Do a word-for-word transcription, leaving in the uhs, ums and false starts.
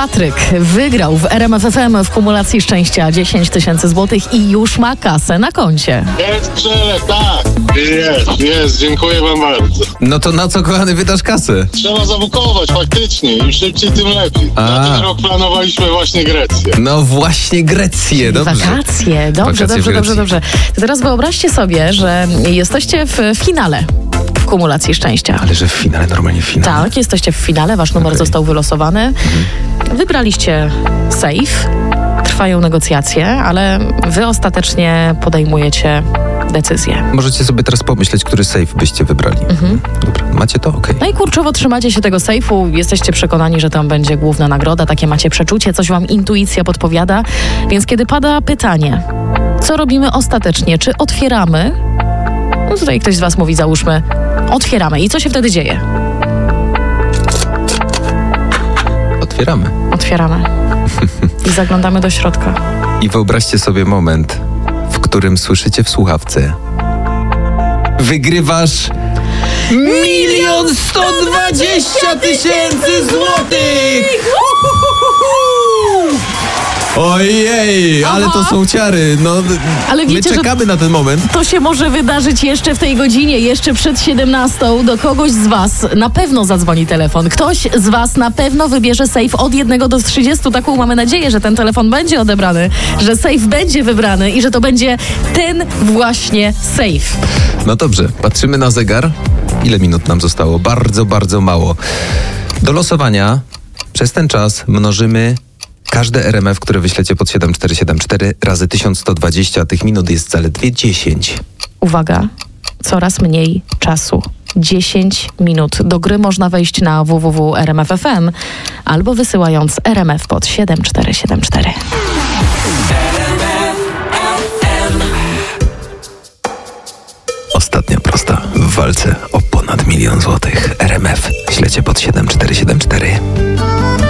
Patryk wygrał w R M F F M w kumulacji szczęścia dziesięć tysięcy złotych i już ma kasę na koncie. Jest przelew, tak. Jest, jest, dziękuję wam bardzo. No to na co, kochany, wydasz kasę? Trzeba zabukować, faktycznie. Im szybciej, tym lepiej. A. Na ten rok planowaliśmy właśnie Grecję. No właśnie Grecję, dobrze. Wakacje, dobrze, Wakacje w dobrze, dobrze, Grecji. dobrze. To teraz wyobraźcie sobie, że jesteście w finale kumulacji szczęścia. Ale że w finale, normalnie w finale. Tak, jesteście w finale, wasz numer Okej. został wylosowany. Mhm. Wybraliście safe, trwają negocjacje, ale wy ostatecznie podejmujecie decyzję. Możecie sobie teraz pomyśleć, który safe byście wybrali. Mhm. Dobra, macie to? Okej. No i kurczowo trzymacie się tego sejfu, jesteście przekonani, że tam będzie główna nagroda, takie macie przeczucie, coś wam intuicja podpowiada, więc kiedy pada pytanie, co robimy ostatecznie, czy otwieramy? No tutaj ktoś z was mówi, załóżmy, otwieramy. I co się wtedy dzieje? Otwieramy. Otwieramy. I zaglądamy do środka. I wyobraźcie sobie moment, w którym słyszycie w słuchawce: wygrywasz milion sto dwadzieścia tysięcy złotych! Ojej, ale to są ciary. No, Ale my wiecie, że- czekamy na ten moment. To się może wydarzyć jeszcze w tej godzinie, jeszcze przed siedemnastą. Do kogoś z was na pewno zadzwoni telefon. Ktoś z was na pewno wybierze safe od jednego do trzydziestu. Taką mamy nadzieję, że ten telefon będzie odebrany, że safe będzie wybrany i że to będzie ten właśnie safe. No dobrze, patrzymy na zegar. Ile minut nam zostało? Bardzo, bardzo mało. Do losowania przez ten czas mnożymy każde R M F, które wyślecie pod siedem cztery siedem cztery razy tysiąc sto dwadzieścia, a tych minut jest zaledwie dziesięć. Uwaga, coraz mniej czasu. dziesięć minut. Do gry można wejść na w w w kropka r m f kropka f m albo wysyłając R M F pod siedem cztery siedem cztery. Ostatnia prosta w walce o ponad milion złotych. R M F ślecie pod siedem cztery siedem cztery.